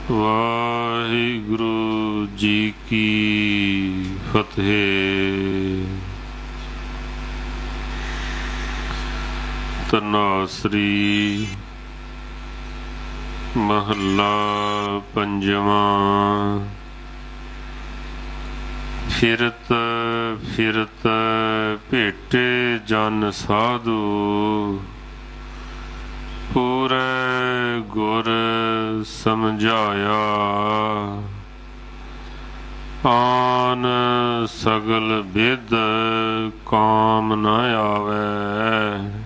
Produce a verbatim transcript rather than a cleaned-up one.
ਵਾਹਿਗੁਰੂ ਜੀ ਕੀ ਫਤਿਹ। ਧੰਨਾਸਰੀ ਮਹੱਲਾ ਪੰਜਵਾਂ। ਫਿਰਤ ਫਿਰਤ ਭੇਟੇ ਜਨ ਸਾਧੂ, ਪੂਰੇ ਗੁਰ ਸਮਝਾਇਆ। ਆਨ ਸਗਲ ਬਿਦ ਕਾਮ ਨ ਆਵੈ,